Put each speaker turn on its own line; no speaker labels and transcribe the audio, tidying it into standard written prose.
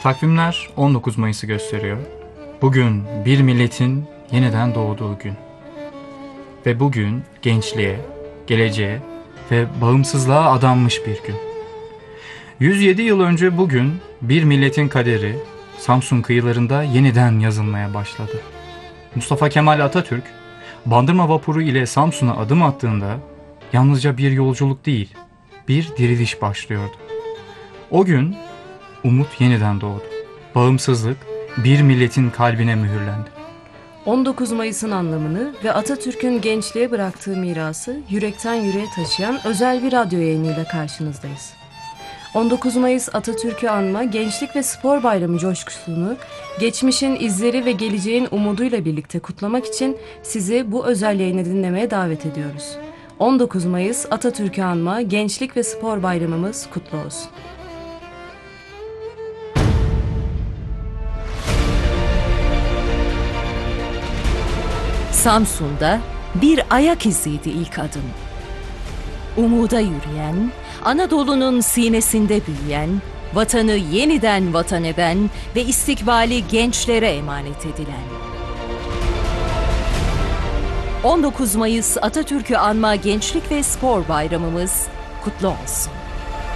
Takvimler 19 Mayıs'ı gösteriyor. Bugün bir milletin yeniden doğduğu gün. Ve bugün gençliğe, geleceğe ve bağımsızlığa adanmış bir gün. 107 yıl önce bugün bir milletin kaderi Samsun kıyılarında yeniden yazılmaya başladı. Mustafa Kemal Atatürk, Bandırma vapuru ile Samsun'a adım attığında yalnızca bir yolculuk değil, bir diriliş başlıyordu. O gün umut yeniden doğdu. Bağımsızlık bir milletin kalbine mühürlendi.
19 Mayıs'ın anlamını ve Atatürk'ün gençliğe bıraktığı mirası yürekten yüreğe taşıyan özel bir radyo yayınıyla karşınızdayız. 19 Mayıs Atatürk'ü anma, Gençlik ve Spor Bayramı coşkusunu geçmişin izleri ve geleceğin umuduyla birlikte kutlamak için sizi bu özel yayını dinlemeye davet ediyoruz. 19 Mayıs Atatürk'ü anma, Gençlik ve Spor Bayramımız kutlu olsun.
Samsun'da bir ayak iziydi ilk adım. Umuda yürüyen, Anadolu'nun sinesinde büyüyen, vatanı yeniden vatan eden ve istikbali gençlere emanet edilen. 19 Mayıs Atatürk'ü anma Gençlik ve Spor Bayramımız kutlu olsun.